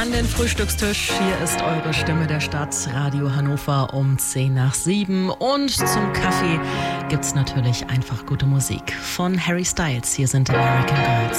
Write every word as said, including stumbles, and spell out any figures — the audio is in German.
an den Frühstückstisch. Hier ist eure Stimme der Stadt, Radio Hannover um zehn nach sieben. Und zum Kaffee gibt's natürlich einfach gute Musik von Harry Styles. Hier sind American Girls.